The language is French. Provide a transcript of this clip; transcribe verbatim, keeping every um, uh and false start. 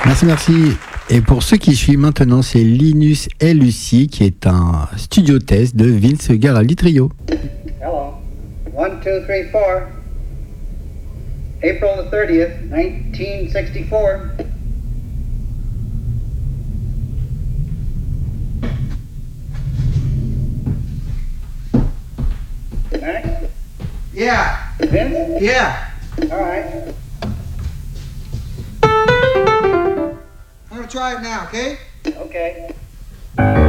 Merci, merci. Et pour ceux qui suivent maintenant, c'est Linus et Lucie qui est un studio test de Vince Guaraldi Trio. Hello. One, two, three, four. April the thirtieth, nineteen sixty-four. Alright. Yeah. Vince? Yeah. Alright. I'm gonna try it now, okay? Okay.